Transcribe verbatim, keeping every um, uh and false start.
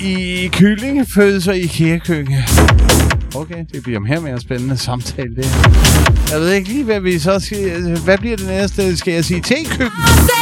i kyllingefødelser i IKEA-køkken. Okay, det bliver mere mere spændende samtale, det her. Jeg ved ikke lige, hvad vi så skal... Hvad bliver det næste? Skal jeg sige tekøkken?